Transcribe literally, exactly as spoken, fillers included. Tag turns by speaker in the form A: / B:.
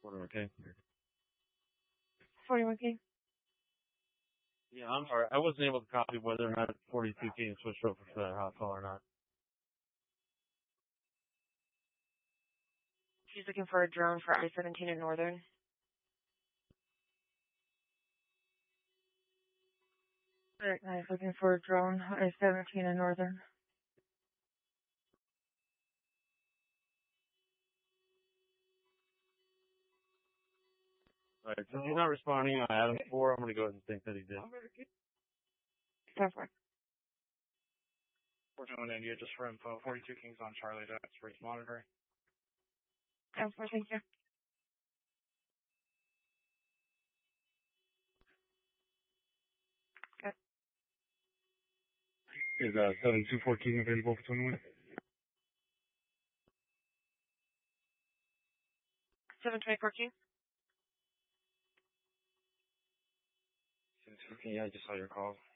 A: Okay.
B: forty-one King.
A: Yeah, I'm sorry. I wasn't able to copy whether or not forty-two King switched over to that hot call or not.
B: She's looking for a drone for I seventeen in Northern. Alright, guys, looking for a drone, I seventeen in Northern.
A: Alright, so he's not responding on Adam four. I'm going to go ahead and think that he did.
B: That's fine.
C: Fortune India, just for info, forty-two Kings on Charlie, that's for monitoring.
B: That's fine, thank you. Okay.
A: Is uh, seven two four King available for twenty-one?
B: seven twenty-four King.
A: Okay, yeah, I just saw your call.